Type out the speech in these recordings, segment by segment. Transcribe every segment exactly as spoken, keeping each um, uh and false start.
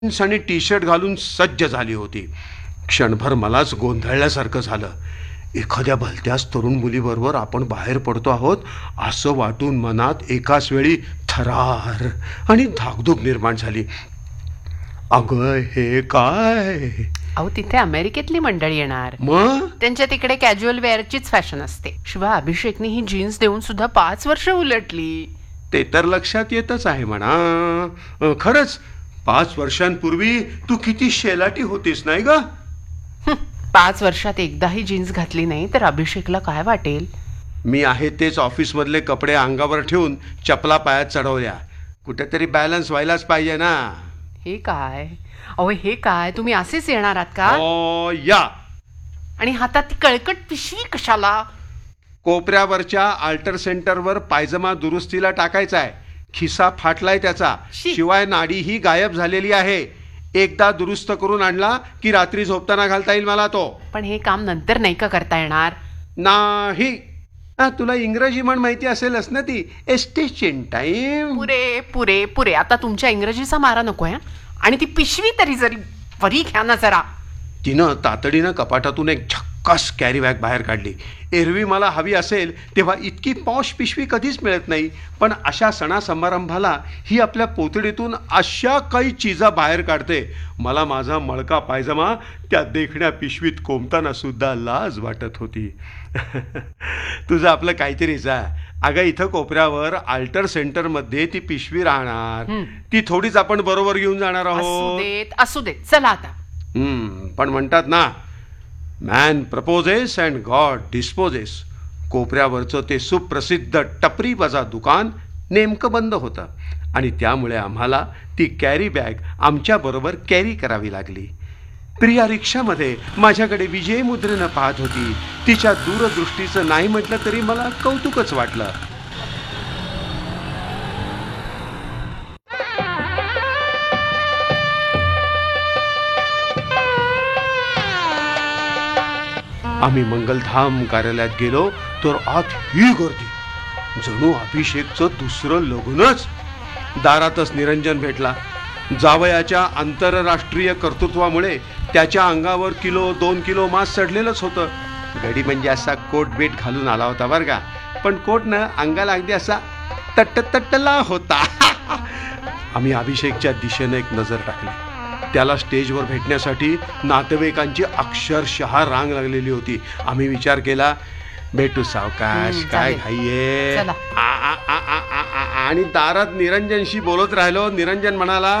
Jeans आणि T shirt घालून सज्ज झाली होती. क्षणभर मलाच गोंधळल्यासारखं झालं. एखाद्या भलत्याच तरुण मुलीबरोबर आपण बाहेर पडतो आहोत असं वाटून मनात एकाच वेळी थरार आणि धाकधूक निर्माण झाली. अगं हे काय? अहो तिथे अमेरिकेतली मंडळी येणार, मग त्यांच्या तिकडे कॅज्युअल वेअरचीच फॅशन असते. शिवाय अभिषेकने ही जीन्स देऊन सुद्धा पाच वर्ष उलटली. ते तर लक्षात येतच आहे म्हणा. अं, खरंच पाच वर्षांपूर्वी तू किती शेलाटी होतीस नाही ग? पाच वर्षात एकदाही जीन्स घातली नाही तर अभिषेकला काय वाटेल? मी आहे तेच ऑफिसमधले कपडे अंगावर ठेवून चपला पायात चढवल्या. कुठेतरी बॅलन्स व्हायलाच पाहिजे ना. हे काय अहो हे काय, तुम्ही असेच येणार आहात का? ओ या. आणि हातात ती कळकट पिशवी कशाला? कोपऱ्यावरच्या अल्टर सेंटरवर पायजमा दुरुस्तीला टाकायचा आहे. खिसा फाटलाय त्याचा, शी. शिवाय नाडीही गायब झालेली आहे. एकदा दुरुस्त करून आणला की रात्री झोपताना घालता येईल मला तो. पण हे काम नंतर नाही का करता येणार? नाही. हा, तुला इंग्रजी म्हण माहिती असेलच ना, ती एस्टेशन टाइम. पुरे पुरे पुरे आता तुमच्या इंग्रजीचा मारा नकोय. आणि ती पिशवी तरी जरी वरी घ्या ना जरा. तिनं तातडीनं कपाटातून एक झक्कास कॅरी बॅग बाहेर काढली. एरवी मला हवी असेल तेव्हा इतकी पॉश पिशवी कधीच मिळत नाही, पण अशा सणासमारंभाला ही आपल्या पोतडीतून अशा काही चीजा बाहेर काढते. मला माझा मळका पायजमा त्या देखण्या पिशवीत कोंबताना सुद्धा लाज वाटत होती. तुझं आपलं काहीतरी जा. अगं इथं कोपऱ्यावर अल्टर सेंटर मध्ये ती पिशवी राहणार, ती थोडीच आपण बरोबर घेऊन जाणार असू आहोत. देत असू देत चला आता. हम्म पण म्हणतात ना, man proposes and God disposes. कोपऱ्यावरचं ते सुप्रसिद्ध टपरी वजा दुकान नेमकं बंद होतं आणि त्यामुळे आम्हाला ती कॅरी बॅग आमच्याबरोबर कॅरी करावी लागली. प्रिया रिक्षामध्ये माझ्याकडे विजय मुद्रेनं पाहत होती. तिच्या दूरदृष्टीचं नाही म्हटलं तरी मला कौतुकच वाटलं. आम्ही मंगलधाम कार्यालयात गेलो तर आत ही गर्दी, जणू अभिषेकचं दुसरं लग्नच. दारातच निरंजन भेटला. जावयाच्या आंतरराष्ट्रीय कर्तृत्वामुळे त्याच्या अंगावर किलो दोन किलो मांस चढलेलंच होतं. गडी म्हणजे असा कोट बेट घालून आला होता बरं का, पण कोट न अंगाला अगदी असा तट्ट तट्टला होता. आम्ही अभिषेकच्या दिशेने एक नजर टाकली. त्याला स्टेजवर भेटण्यासाठी नातेवाईकांची अक्षरशः रांग लागलेली होती. आम्ही विचार केला, भेटू सावकाश, हम्म, काय चालेल. घाईये. चला. आ, आ, आ, आ, आ, आ, आणि दारात निरंजनशी बोलत राहिलो. निरंजन म्हणाला,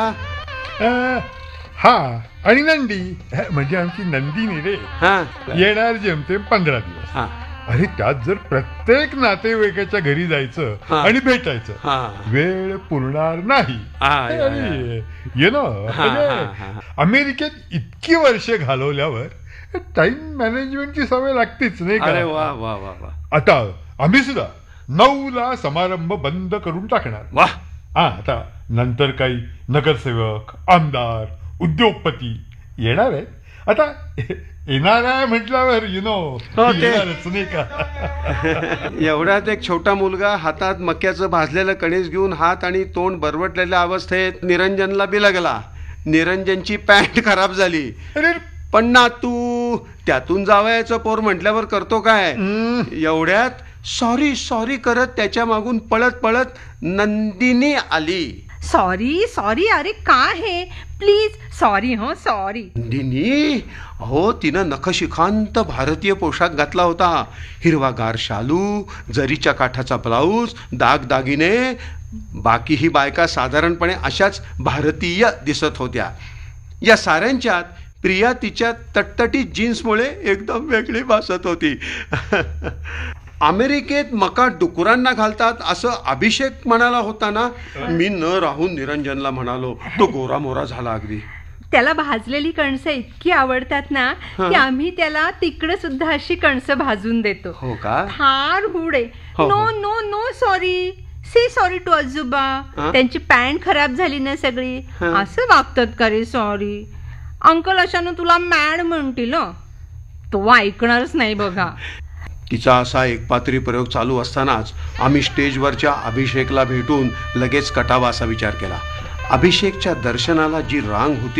अ, हा आणि नंदी म्हणजे आमची नंदिनी रे हा येणार जेमतेम पंधरा दिवस. हा अरे त्यात जर प्रत्येक नातेवाईकाच्या घरी जायचं हा. आणि भेटायचं, हा. वेळ पुरणार नाही. हा, या, या. ये ना हा, हा, हा. अमेरिकेत इतकी वर्ष घालवल्यावर टाइम मॅनेजमेंटची सवय लागतेच नाही अरे का. वा वा वा वा आता आम्ही सुद्धा नऊ ला समारंभ बंद करून टाकणार. वा. हा आता नंतर काही नगरसेवक, आमदार, उद्योगपती येणार आहेत. आता येणार आहे म्हटल्यावर यु नो हो, ते- येणारच नाही का. एवढ्यात एक छोटा मुलगा हातात मक्याचं भाजलेलं कणीस घेऊन हात आणि तोंड बरवटलेल्या अवस्थेत निरंजनला बिलगला. निरंजनची पॅन्ट खराब झाली. अरे पण ना तू त्यातून जावयाचं पोर म्हटल्यावर करतो काय. हम्म. एवढ्यात सॉरी सॉरी करत त्याच्या मागून पळत पळत नंदिनी आली. सॉरी सॉरी अरे काय हे, प्लीज सॉरी हो सॉरी. नंदिनी, हो तिनं नखशिखांत भारतीय पोशाख घातला होता. हिरवागार शालू, जरीच्या काठाचा ब्लाऊज, दागदागिने. बाकी ही बायका साधारणपणे अशाच भारतीय दिसत होत्या. या साऱ्यांच्यात प्रिया तिच्या तटतटीत जीन्समुळे एकदम वेगळी भासत होती. अमेरिकेत मका डुकरांना घालतात असं अभिषेक म्हणाला होता ना. मी न राहून निरंजनला म्हणालो. तो गोरा मोरा झाला अगदी. त्याला भाजलेली कणसं इतकी आवडतात ना की आम्ही त्याला तिकडे सुद्धा अशी कणसं भाजून देतो. हो का? फार हुड आहे. हो, नो हो. No no sorry, say sorry to आजोबा. हा? त्यांची पॅन्ट खराब झाली ना सगळी, हा. असं वागतात का रे सॉरी. अंकल अशानं तुला मॅड म्हणतील हं. तो ऐकणारच नाही बघा. तिचा असा एकपात्री प्रयोग चालू असतानाच आम्ही स्टेजवरच्या अभिषेकला भेटून लगेच कटावा असा विचार केला. अभिषेकच्या दर्शनाला जी रांग होती